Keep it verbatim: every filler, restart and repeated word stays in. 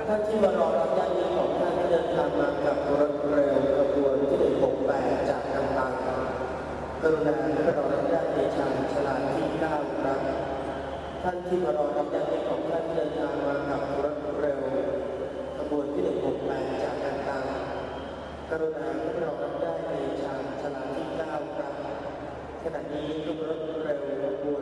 ท่านที่มารอรับญาติโยมของท่านที่เดินทางมากับรถเร็วขบวนที่หนึ่งหกแปดจากกันตังกรุณาให้รอรับญาติในชานชาลาที่เก้าครับท่านที่มารอรับญาติโยมของท่านที่เดินทางมากับรถเร็วขบวนที่หนึ่งหกแปดจากกันตังกรุณาให้รอรับญาติในชานชาลาที่เก้าครับขณะนี้รถเร็วขบวน